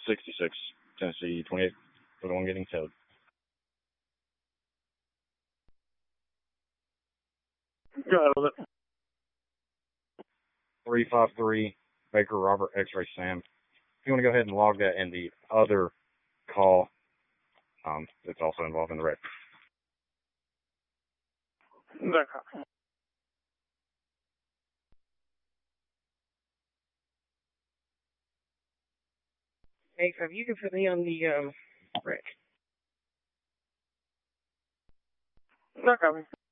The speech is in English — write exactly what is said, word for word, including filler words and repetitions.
sixty-six, Tennessee twenty-eight, for the one getting towed. Go ahead with it. three five three, Baker Robert, X-Ray Sam. If you want to go ahead and log that in the other call, um, that's also involved in the wreck. No copy. Hey, have you can put me on the um wreck? No copy.